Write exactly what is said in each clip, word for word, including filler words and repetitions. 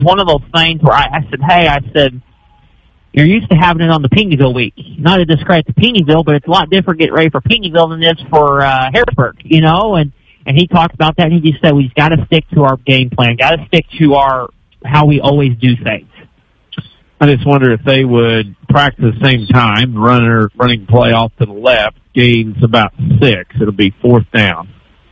one of those things where I, I said, hey, I said, you're used to having it on the Pinckneyville week. Not to discredit to Pinckneyville, but it's a lot different getting ready for Pinckneyville than this for uh, Harrisburg, you know? And, and he talked about that, and he just said, we've got to stick to our game plan, got to stick to our how we always do things. I just wonder if they would practice at the same time, runner running play off to the left, gains about six. It'll be fourth down.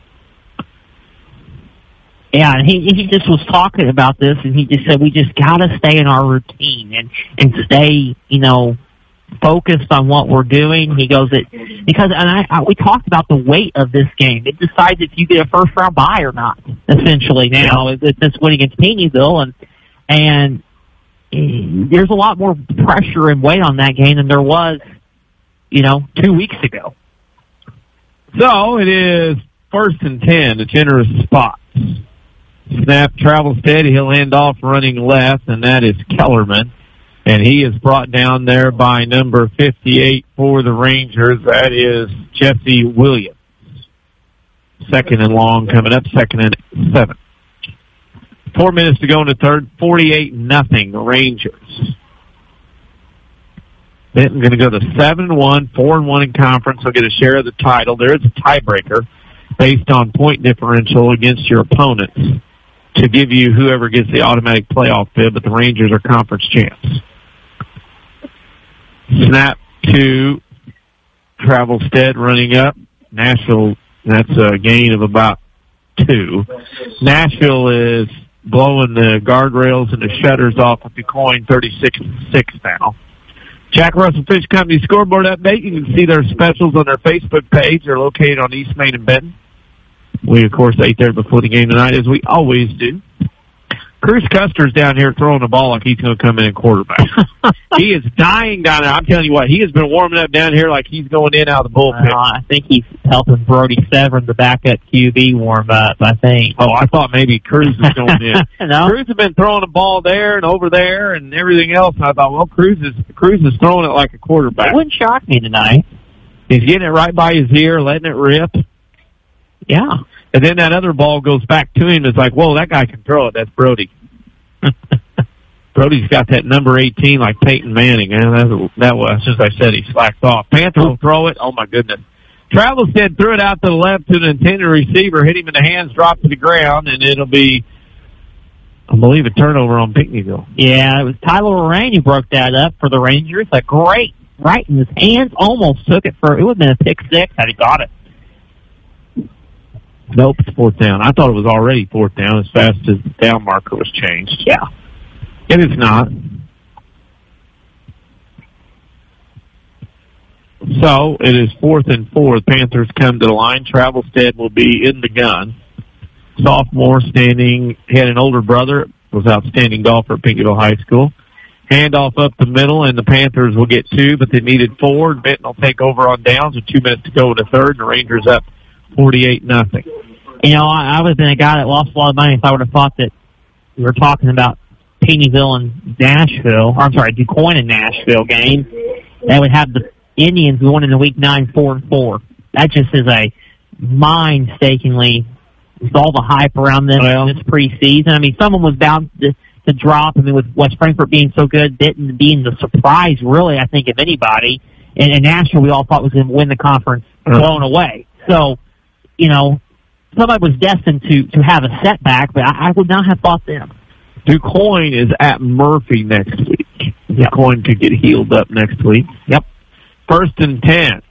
Yeah, and he he just was talking about this, and he just said we just got to stay in our routine and and stay, you know, focused on what we're doing. He goes it because, and I, I we talked about the weight of this game. It decides if you get a first round bye or not. Essentially, now yeah. it's this win against Pinckneyville, and and there's a lot more pressure and weight on that game than there was, you know, two weeks ago. So it is first and ten. The generous spots. Snap travels steady. He'll hand off running left, and that is Kellerman. And he is brought down there by number fifty-eight for the Rangers. That is Jesse Williams. Second and long coming up, second and seven. Four minutes to go in the third, forty-eight nothing Rangers. Benton going to go to seven and one, four and one in conference. They'll get a share of the title. There is a tiebreaker based on point differential against your opponents to give you whoever gets the automatic playoff bid, but the Rangers are conference champs. Snap to Travelstead running up. Nashville, that's a gain of about two. Nashville is blowing the guardrails and the shutters off of DuQuoin thirty-six to six now. Jack Russell Fish Company scoreboard update. You can see their specials on their Facebook page. They're located on East Main and Benton. We, of course, ate there before the game tonight, as we always do. Cruz Custer's down here throwing the ball like he's going to come in and quarterback. He is dying down there. I'm telling you what, he has been warming up down here like he's going in out of the bullpen. Uh, I think he's helping Brody Severn, the backup Q B, warm up, I think. Oh, I thought maybe Cruz was going in. No? Cruz has been throwing the ball there and over there and everything else. I thought, well, Cruz is, Cruz is throwing it like a quarterback. It wouldn't shock me tonight. He's getting it right by his ear, letting it rip. Yeah. And then that other ball goes back to him. It's like, whoa, that guy can throw it. That's Brody. Brody's got that number eighteen like Peyton Manning. And that, that was, as I said, he slacked off. Panther will throw it. Oh, my goodness. Travelstead threw it out to the left to the intended receiver, hit him in the hands, dropped to the ground, and it'll be, I believe, a turnover on Pinckneyville. Yeah, it was Tyler Lorraine who broke that up for the Rangers. A great right in his hands. Almost took it for, it would have been a pick six had he got it. Nope, it's fourth down. I thought it was already fourth down as fast as the down marker was changed. Yeah. It is not. So, it is fourth and four. The Panthers come to the line. Travelstead will be in the gun. Sophomore standing, he had an older brother, was outstanding golfer at Pinckneyville High School. Handoff up the middle, and the Panthers will get two, but they needed four. Benton will take over on downs with two minutes to go in the third, and the Rangers up forty-eight nothing. You know, I, I would have been a guy that lost a lot of money if I would have thought that we were talking about Pinckneyville and Nashville, or I'm sorry, DuQuoin and Nashville game. That would have the Indians going in the week nine, four and four. That just is a mind-stakingly, with all the hype around them well, this preseason. I mean, someone was bound to, to drop. I mean, with West Frankfort being so good, Benton being the surprise, really, I think, of anybody. And, and Nashville, we all thought was going to win the conference, blown away. So, you know, somebody was destined to, to have a setback, but I, I would not have thought them. DuQuoin is at Murphy next week. Yep. DuQuoin could get healed up next week. Yep. First and ten.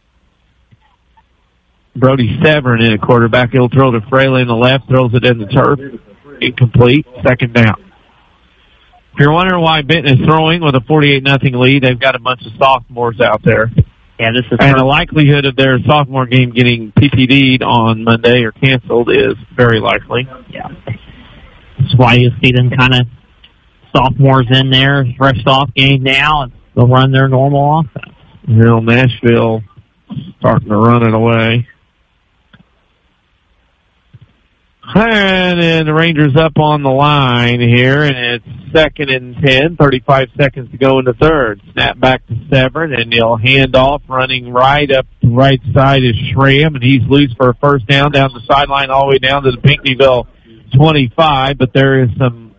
Brody Severn in a quarterback. He'll throw to Fraley in the left, throws it in the turf. Incomplete. Second down. If you're wondering why Benton is throwing with a forty-eight nothing lead, they've got a bunch of sophomores out there. Yeah, this is and the likelihood of their sophomore game getting P P D'd on Monday or canceled is very likely. Yeah. That's why you see them kind of sophomores in there, fresh off game now, and they'll run their normal offense. You know, Nashville starting to run it away. And then the Rangers up on the line here, and it's second and ten, thirty-five seconds to go in the third. Snap back to Severn, and he'll hand off, running right up the right side is Schramm, and he's loose for a first down, down the sideline all the way down to the Pinckneyville twenty-five, but there is some